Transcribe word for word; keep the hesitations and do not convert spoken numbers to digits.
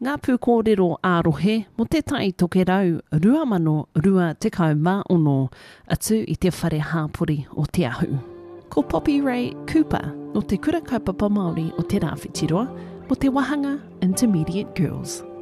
Ngā pū kōrero ārohe mo te tai toke rau rua mano rua tekau mā ono atu i te whare hāpori o te ahu. Ko Poppy Rae Cooper no te kura kaupapa Māori o te rāwhitiroa mo te Wahanga Intermediate Girls.